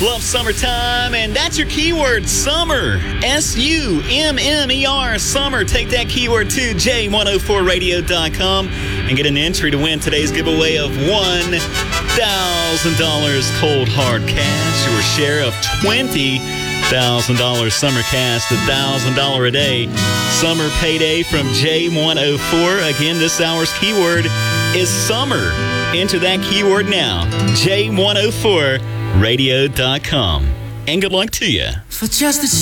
Love summertime, and that's your keyword, summer. S-U-M-M-E-R, summer. Take that keyword to J104radio.com and get an entry to win today's giveaway of $1,000 cold hard cash, your share of $20,000 summer cash, $1,000 a day summer payday from J104. Again, this hour's keyword is summer. Enter that keyword now, J104radio.com. And good luck to you. For just a